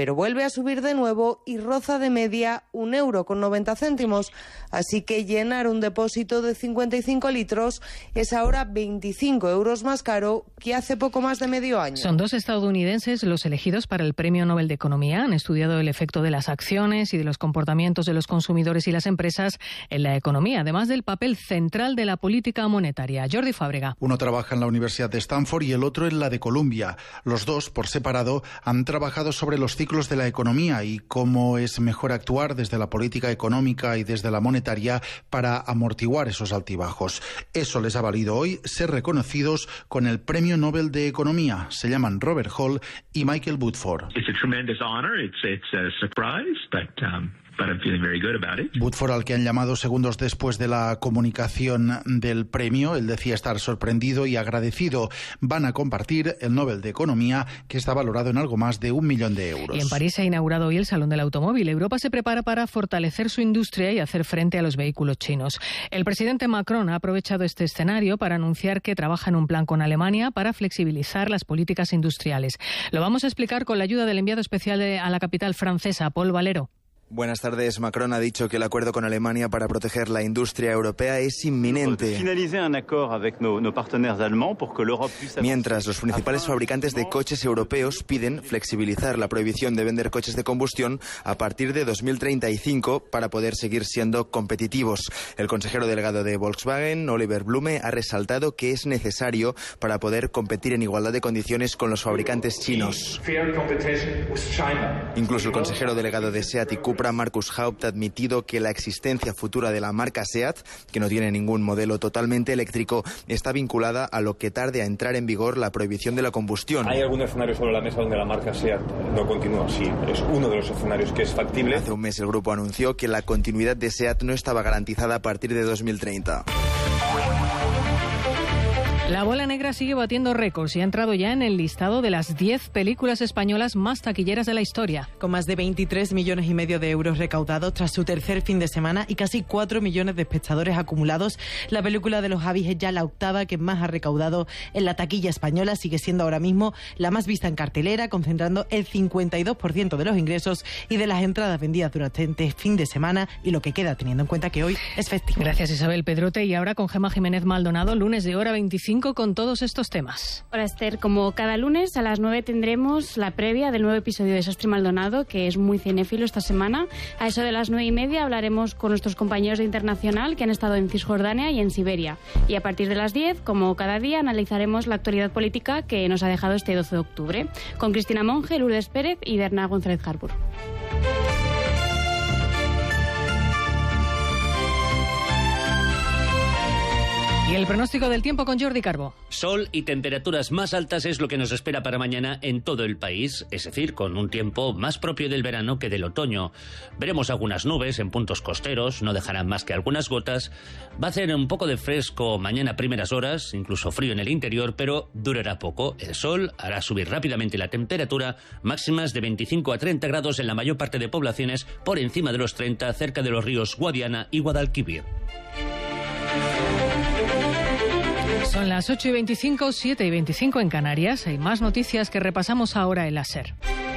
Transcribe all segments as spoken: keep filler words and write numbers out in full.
pero vuelve a subir de nuevo y roza de media un euro con noventa céntimos. Así que llenar un depósito de cincuenta y cinco litros es ahora veinticinco euros más caro que hace poco más de medio año. Son dos estadounidenses los elegidos para el Premio Nobel de Economía. Han estudiado el efecto de las acciones y de los comportamientos de los consumidores y las empresas en la economía, además del papel central de la política monetaria. Jordi Fábrega. Uno trabaja en la Universidad de Stanford y el otro en la de Columbia. Los dos, por separado, han trabajado sobre los ciclos de la economía y cómo es mejor actuar desde la política económica y desde la monetaria para amortiguar esos altibajos. Eso les ha valido hoy ser reconocidos con el Premio Nobel de Economía. Se llaman Robert Hall y Michael Woodford. It's a tremendous honor. It's, it's a surprise, but, um... but I'm feeling very good about it. Woodford, al que han llamado segundos después de la comunicación del premio, él decía estar sorprendido y agradecido. Van a compartir el Nobel de Economía, que está valorado en algo más de un millón de euros. Y en París se ha inaugurado hoy el Salón del Automóvil. Europa se prepara para fortalecer su industria y hacer frente a los vehículos chinos. El presidente Macron ha aprovechado este escenario para anunciar que trabaja en un plan con Alemania para flexibilizar las políticas industriales. Lo vamos a explicar con la ayuda del enviado especial a la capital francesa, Paul Valero. Buenas tardes. Macron ha dicho que el acuerdo con Alemania para proteger la industria europea es inminente. Mientras los principales fabricantes de coches europeos piden flexibilizar la prohibición de vender coches de combustión a partir de dos mil treinta y cinco para poder seguir siendo competitivos. El consejero delegado de Volkswagen, Oliver Blume, ha resaltado que es necesario para poder competir en igualdad de condiciones con los fabricantes chinos. Incluso el consejero delegado de SEAT y Cupra, Markus Haupt, ha admitido que la existencia futura de la marca SEAT, que no tiene ningún modelo totalmente eléctrico, está vinculada a lo que tarde a entrar en vigor la prohibición de la combustión. ¿Hay algún escenario sobre la mesa donde la marca SEAT no continúa? Sí, es uno de los escenarios que es factible. Hace un mes el grupo anunció que la continuidad de SEAT no estaba garantizada a partir de dos mil treinta. La bola negra sigue batiendo récords y ha entrado ya en el listado de las diez películas españolas más taquilleras de la historia. Con más de veintitrés millones y medio de euros recaudados tras su tercer fin de semana y casi cuatro millones de espectadores acumulados, la película de los Javis es ya la octava que más ha recaudado en la taquilla española. Sigue siendo ahora mismo la más vista en cartelera, concentrando el cincuenta y dos por ciento de los ingresos y de las entradas vendidas durante este fin de semana y lo que queda, teniendo en cuenta que hoy es festivo. Gracias, Isabel Pedrote. Y ahora con Gemma Jiménez Maldonado, lunes de hora veinticinco con todos estos temas. Hola, Esther. Como cada lunes a las nueve tendremos la previa del nuevo episodio de Sastre Maldonado, que es muy cinéfilo esta semana. A eso de las nueve y media hablaremos con nuestros compañeros de Internacional que han estado en Cisjordania y en Siberia. Y a partir de las diez, como cada día, analizaremos la actualidad política que nos ha dejado este doce de octubre, con Cristina Monge, Lourdes Pérez y Bernard González Harbour. Y el pronóstico del tiempo con Jordi Carbo. Sol y temperaturas más altas es lo que nos espera para mañana en todo el país, es decir, con un tiempo más propio del verano que del otoño. Veremos algunas nubes en puntos costeros, no dejarán más que algunas gotas. Va a hacer un poco de fresco mañana a primeras horas, incluso frío en el interior, pero durará poco. El sol hará subir rápidamente la temperatura, máximas de veinticinco a treinta grados en la mayor parte de poblaciones, por encima de los treinta cerca de los ríos Guadiana y Guadalquivir. Son las ocho y veinticinco, siete y veinticinco en Canarias. Hay más noticias que repasamos ahora en la SER.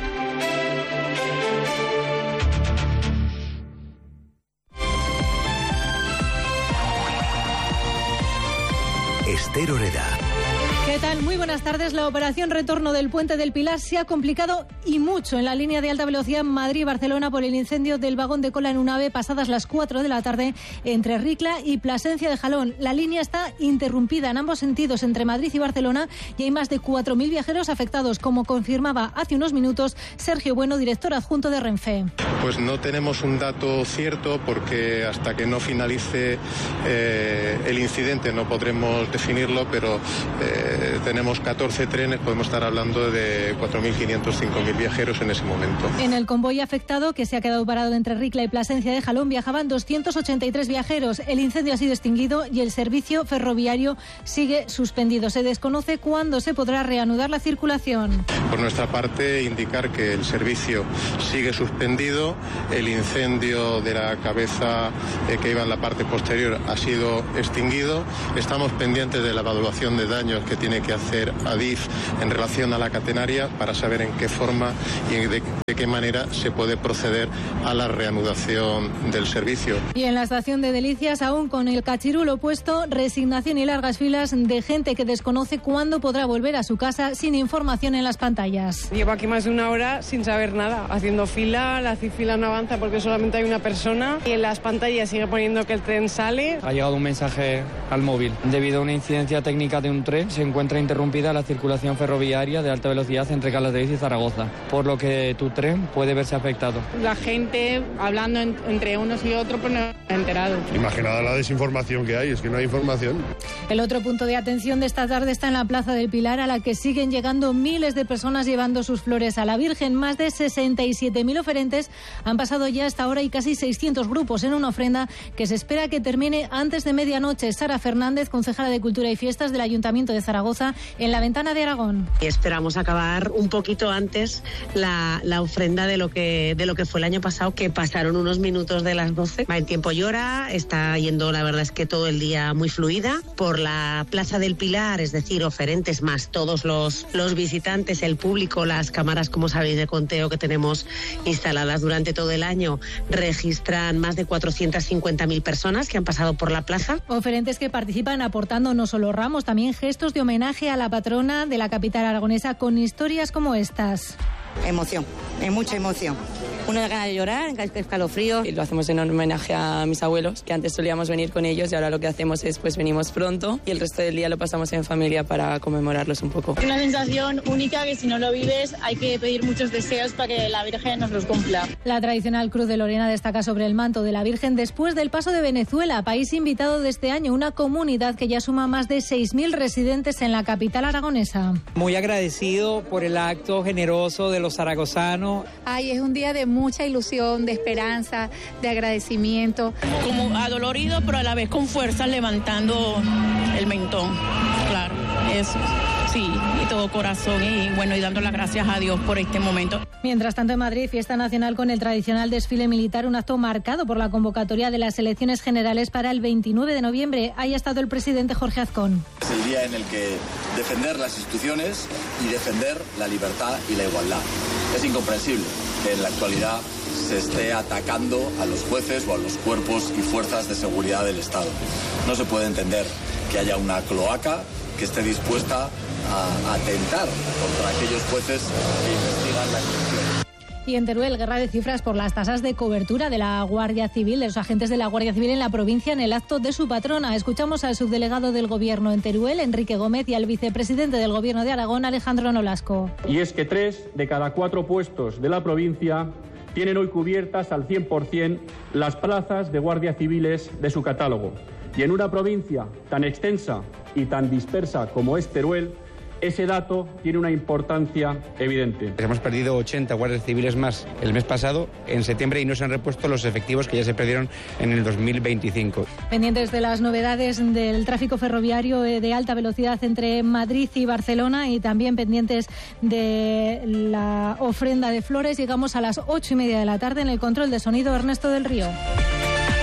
Esther Oreda. ¿Qué tal? Muy buenas tardes. La operación retorno del Puente del Pilar se ha complicado y mucho en la línea de alta velocidad Madrid-Barcelona por el incendio del vagón de cola en un AVE pasadas las cuatro de la tarde entre Ricla y Plasencia de Jalón. La línea está interrumpida en ambos sentidos entre Madrid y Barcelona y hay más de cuatro mil viajeros afectados, como confirmaba hace unos minutos Sergio Bueno, director adjunto de Renfe. Pues no tenemos un dato cierto porque hasta que no finalice eh, el incidente no podremos definirlo, pero eh, tenemos catorce trenes, podemos estar hablando de cuatro mil quinientos, cinco mil viajeros en ese momento. En el convoy afectado, que se ha quedado parado entre Ricla y Plasencia de Jalón, viajaban doscientos ochenta y tres viajeros. El incendio ha sido extinguido y el servicio ferroviario sigue suspendido. Se desconoce cuándo se podrá reanudar la circulación. Por nuestra parte, indicar que el servicio sigue suspendido, el incendio de la cabeza eh, que iba en la parte posterior ha sido extinguido. Estamos pendientes de la evaluación de daños que tiene que hacer Adif en relación a la catenaria para saber en qué forma y de de qué manera se puede proceder a la reanudación del servicio. Y en la estación de Delicias, aún con el cachirulo puesto, resignación y largas filas de gente que desconoce cuándo podrá volver a su casa sin información en las pantallas. Llevo aquí más de una hora sin saber nada, haciendo fila, la fila no avanza porque solamente hay una persona y en las pantallas sigue poniendo que el tren sale. Ha llegado un mensaje al móvil. Debido a una incidencia técnica de un tren, se encuentra interrumpida la circulación ferroviaria de alta velocidad entre Calatrava y Zaragoza, por lo que tu tren puede verse afectado. La gente hablando en, entre unos y otros, pues no ha enterado. Imaginad la desinformación que hay, es que no hay información. El otro punto de atención de esta tarde está en la Plaza del Pilar, a la que siguen llegando miles de personas llevando sus flores a la Virgen. Más de sesenta y siete mil oferentes han pasado ya hasta ahora y casi seiscientos grupos en una ofrenda que se espera que termine antes de medianoche. Sara Fernández, concejala de Cultura y Fiestas del Ayuntamiento de Zaragoza, en la Ventana de Aragón. Esperamos acabar un poquito antes la, la ofrenda de lo que de lo que fue el año pasado, que pasaron unos minutos de las doce. El tiempo llora, está yendo, la verdad es que todo el día muy fluida. Por la Plaza del Pilar, es decir, oferentes más todos los, los visitantes, el público, las cámaras, como sabéis, de conteo que tenemos instaladas durante todo el año, registran más de cuatrocientas cincuenta mil personas que han pasado por la plaza. Oferentes que participan aportando no solo ramos, también gestos de homenaje a la patrona de la capital aragonesa con historias como estas. Emoción, hay mucha emoción. Una gana de llorar, escalofrío. Y lo hacemos en homenaje a mis abuelos, que antes solíamos venir con ellos y ahora lo que hacemos es pues venimos pronto y el resto del día lo pasamos en familia para conmemorarlos un poco. Una sensación única que si no lo vives hay que pedir muchos deseos para que la Virgen nos los cumpla. La tradicional Cruz de Lorena destaca sobre el manto de la Virgen después del paso de Venezuela, país invitado de este año, una comunidad que ya suma más de seis mil residentes en la capital aragonesa. Muy agradecido por el acto generoso de los zaragozanos. Ay, es un día de mucha ilusión, de esperanza, de agradecimiento. Como adolorido, pero a la vez con fuerza, levantando el mentón, claro, eso. Sí, y todo corazón y bueno, y dando las gracias a Dios por este momento. Mientras tanto, en Madrid, fiesta nacional con el tradicional desfile militar, un acto marcado por la convocatoria de las elecciones generales para el veintinueve de noviembre. Ahí ha estado el presidente Jorge Azcón. Es el día en el que defender las instituciones y defender la libertad y la igualdad. Es incomprensible que en la actualidad se esté atacando a los jueces o a los cuerpos y fuerzas de seguridad del Estado. No se puede entender que haya una cloaca que esté dispuesta a atentar contra aquellos jueces que investigan la corrupción. Y en Teruel, guerra de cifras por las tasas de cobertura de la Guardia Civil, de los agentes de la Guardia Civil en la provincia en el acto de su patrona. Escuchamos al subdelegado del Gobierno en Teruel, Enrique Gómez, y al vicepresidente del Gobierno de Aragón, Alejandro Nolasco. Y es que tres de cada cuatro puestos de la provincia tienen hoy cubiertas al cien por ciento las plazas de guardias civiles de su catálogo. Y en una provincia tan extensa y tan dispersa como es Teruel, ese dato tiene una importancia evidente. Hemos perdido ochenta guardias civiles más el mes pasado, en septiembre, y no se han repuesto los efectivos que ya se perdieron en el dos mil veinticinco. Pendientes de las novedades del tráfico ferroviario de alta velocidad entre Madrid y Barcelona y también pendientes de la ofrenda de flores, llegamos a las ocho y media de la tarde en el control de sonido Ernesto del Río.